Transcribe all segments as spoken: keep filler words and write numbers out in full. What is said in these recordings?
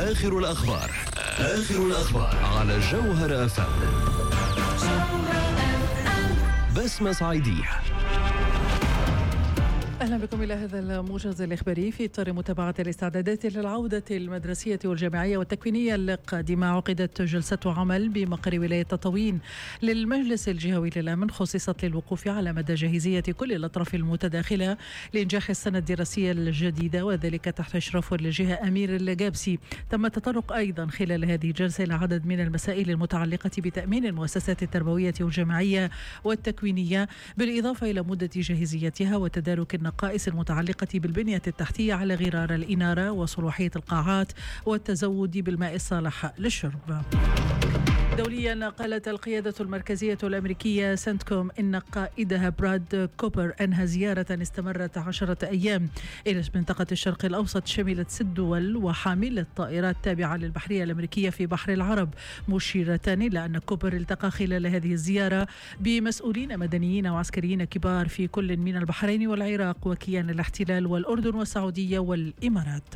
آخر الأخبار آخر الأخبار على جوهر أف أم. بسمة صعيدية. أهلا بكم إلى هذا الموجز الإخباري في إطار متابعة الاستعدادات للعودة المدرسية والجامعية والتكوينية القادمة. عقدت جلسة عمل بمقر ولاية تطاوين للمجلس الجهوي للأمن خصصت للوقوف على مدى جاهزية كل الأطراف المتداخلة لإنجاح السنة الدراسية الجديدة، وذلك تحت إشراف الجهة أمير الجابسي. تم التطرق أيضا خلال هذه الجلسة إلى عدد من المسائل المتعلقة بتأمين المؤسسات التربوية والجامعية والتكوينية، بالإضافة إلى مدة جاهزيتها وتدارك النقائص المتعلقة بالبنية التحتية على غرار الإنارة وصلاحية القاعات والتزود بالماء الصالح للشرب. دوليا، قالت القيادة المركزية الأمريكية سنتكوم إن قائدها براد كوبر أنهى زيارة استمرت عشرة أيام إلى منطقة الشرق الأوسط شملت ست دول وحاملة طائرات تابعة للبحرية الأمريكية في بحر العرب، مشيرة إلى أن كوبر التقى خلال هذه الزيارة بمسؤولين مدنيين وعسكريين كبار في كل من البحرين والعراق وكيان الاحتلال والأردن والسعودية والإمارات.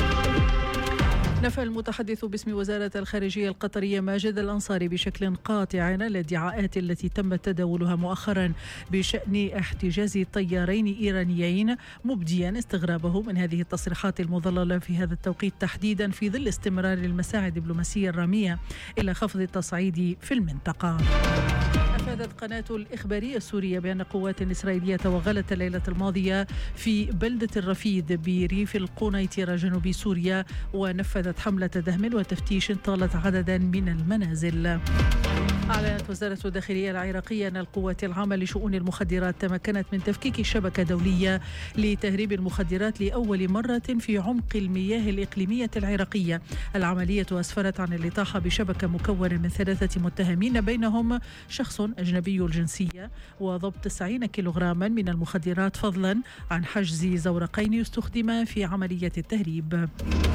نفى المتحدث باسم وزارة الخارجية القطرية ماجد الأنصاري بشكل قاطع الادعاءات التي تم تداولها مؤخرا بشأن احتجاز طيارين إيرانيين، مبديا استغرابه من هذه التصريحات المضللة في هذا التوقيت تحديدا في ظل استمرار المساعي الدبلوماسية الرامية إلى خفض التصعيد في المنطقة. أفادت قناة الإخبارية السورية بأن قوات إسرائيلية توغلت الليلة الماضية في بلدة الرفيد بريف القنيطرة جنوب سوريا، ونفذت حملة دهم وتفتيش طالت عددا من المنازل. أعلنت وزارة الداخلية العراقية أن القوات العامة لشؤون المخدرات تمكنت من تفكيك شبكة دولية لتهريب المخدرات لأول مرة في عمق المياه الإقليمية العراقية. العملية أسفرت عن الإطاحة بشبكة مكونة من ثلاثة متهمين بينهم شخص أجنبي الجنسية، وضبط تسعين كيلوغراما من المخدرات، فضلا عن حجز زورقين يستخدما في عملية التهريب.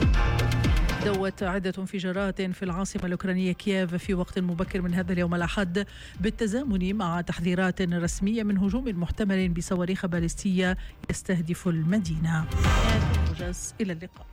دوت عدة انفجارات في العاصمة الأوكرانية كييف في وقت مبكر من هذا اليوم الأحد، بالتزامن مع تحذيرات رسمية من هجوم محتمل بصواريخ باليستية يستهدف المدينة. إلى اللقاء.